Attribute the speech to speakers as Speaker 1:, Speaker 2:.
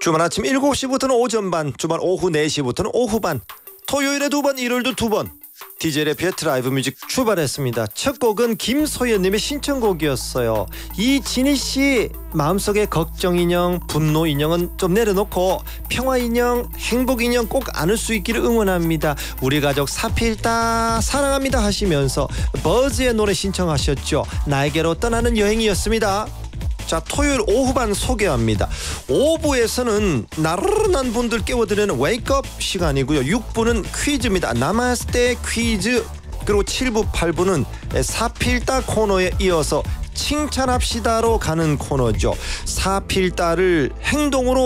Speaker 1: 주말 아침 7시부터는 오전반, 주말 오후 4시부터는 오후반, 토요일에 2번, 일요일도 2번. DJ 래피의 드라이브 뮤직 출발했습니다. 첫 곡은 김소연님의 신청곡이었어요. 이진희씨 마음속에 걱정 인형, 분노 인형은 좀 내려놓고 평화 인형, 행복 인형 꼭 안을 수 있기를 응원합니다. 우리 가족 사필다 사랑합니다 하시면서 버즈의 노래 신청하셨죠. 나에게로 떠나는 여행이었습니다. 자, 토요일 오후반 소개합니다. 5부에서는 나른한 분들 깨워드리는 웨이크업 시간이고요. 6부는 퀴즈입니다. 나마스테 퀴즈. 그리고 7부 8부는 사필다 코너에 이어서 칭찬합시다로 가는 코너죠. 사필다를 행동으로